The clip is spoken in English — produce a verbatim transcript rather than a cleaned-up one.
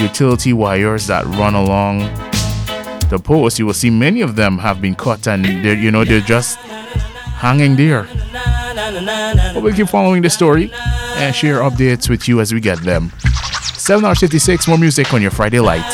utility wires that run along the post. You will see many of them have been cut, and they're, you know, they're just hanging there. But we'll keep following the story and share updates with you as we get them. seven hours fifty-six, more music on your Friday Light.